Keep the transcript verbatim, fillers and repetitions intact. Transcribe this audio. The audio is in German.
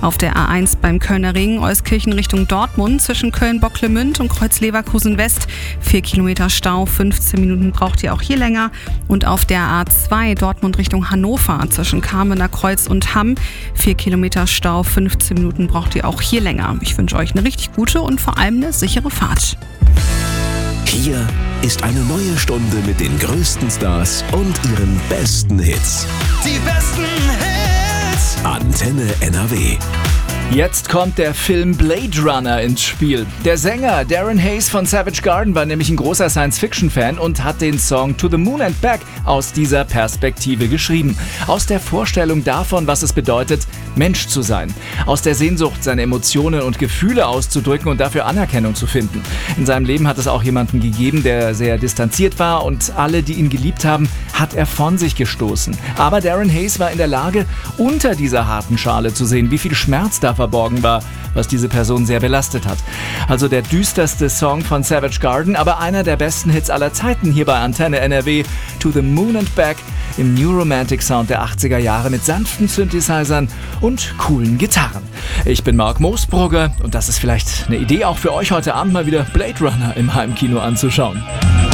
Auf der A eins beim Kölner Ring, Euskirchen Richtung Dortmund zwischen Köln-Bocklemünd und Kreuz-Leverkusen West. vier Kilometer Stau, fünfzehn Minuten braucht ihr auch hier länger. Und auf der A zwei Dortmund Richtung Hannover zwischen Kamener Kreuz und Hamm. vier Kilometer Stau, fünfzehn Minuten braucht ihr auch hier länger. Ich wünsche euch eine richtig gute und vor allem eine sichere Fahrt. Hier ist eine neue Stunde mit den größten Stars und ihren besten Hits. Die besten Hits. Antenne N R W. Jetzt kommt der Film Blade Runner ins Spiel. Der Sänger Darren Hayes von Savage Garden war nämlich ein großer Science-Fiction-Fan und hat den Song To the Moon and Back aus dieser Perspektive geschrieben. Aus der Vorstellung davon, was es bedeutet, Mensch zu sein. Aus der Sehnsucht, seine Emotionen und Gefühle auszudrücken und dafür Anerkennung zu finden. In seinem Leben hat es auch jemanden gegeben, der sehr distanziert war, und alle, die ihn geliebt haben, hat er von sich gestoßen. Aber Darren Hayes war in der Lage, unter dieser harten Schale zu sehen, wie viel Schmerz da verborgen war, was diese Person sehr belastet hat. Also der düsterste Song von Savage Garden, aber einer der besten Hits aller Zeiten hier bei Antenne N R W. To the Moon and Back im New Romantic Sound der achtziger Jahre mit sanften Synthesizern und coolen Gitarren. Ich bin Marc Moosbrugger und das ist vielleicht eine Idee auch für euch heute Abend mal wieder Blade Runner im Heimkino anzuschauen.